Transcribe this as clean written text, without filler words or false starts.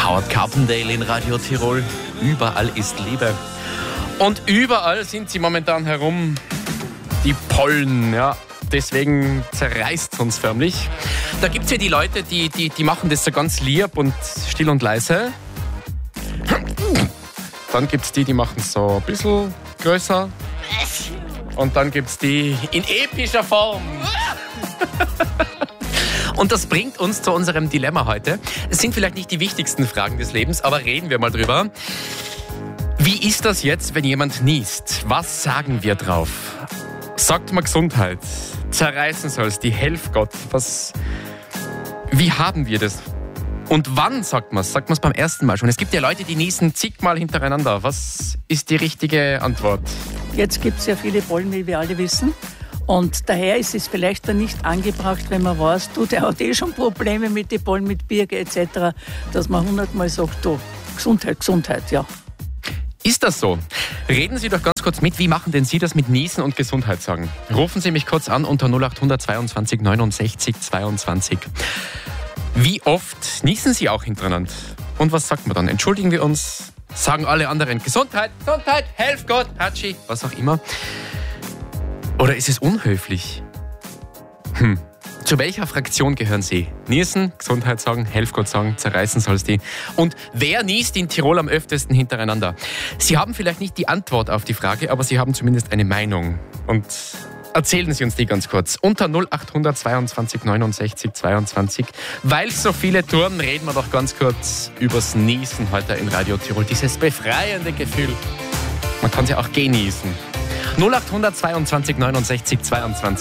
Howard Carpendale in Radio Tirol. Überall ist Liebe. Und überall sind sie momentan herum. Die Pollen, ja. Deswegen zerreißt es uns förmlich. Da gibt es ja die Leute, die machen das so ganz lieb und still und leise. Dann gibt es die machen es so ein bisschen größer. Und dann gibt es die in epischer Form. Und das bringt uns zu unserem Dilemma heute. Es sind vielleicht nicht die wichtigsten Fragen des Lebens, aber reden wir mal drüber. Wie ist das jetzt, wenn jemand niest? Was sagen wir drauf? Sagt man Gesundheit? Zerreißen soll's, die Helf Gott. Wie haben wir das? Und wann sagt man es? Sagt man es beim ersten Mal schon? Es gibt ja Leute, die niesen zigmal hintereinander. Was ist die richtige Antwort? Jetzt gibt es ja viele Pollen, wie wir alle wissen. Und daher ist es vielleicht dann nicht angebracht, wenn man weiß, der hat schon Probleme mit den Pollen, mit Birke etc., dass man 100-mal sagt, Gesundheit, Gesundheit, ja. Ist das so? Reden Sie doch ganz kurz mit, wie machen denn Sie das mit Niesen und Gesundheit sagen? Rufen Sie mich kurz an unter 0800 22 69 22. Wie oft niesen Sie auch hintereinander? Und was sagt man dann? Entschuldigen wir uns? Sagen alle anderen Gesundheit, Gesundheit, Helf Gott, Hatschi, was auch immer? Oder ist es unhöflich? Zu welcher Fraktion gehören Sie? Niesen, Gesundheit sagen, Helf Gott sagen, zerreißen soll's die. Und wer niest in Tirol am öftesten hintereinander? Sie haben vielleicht nicht die Antwort auf die Frage, aber Sie haben zumindest eine Meinung. Und erzählen Sie uns die ganz kurz. Unter 0800 22 69 22. Weil es so viele Touren, reden wir doch ganz kurz übers Niesen heute in Radio Tirol. Dieses befreiende Gefühl. Man kann es ja auch genießen. 0800 22 69 22.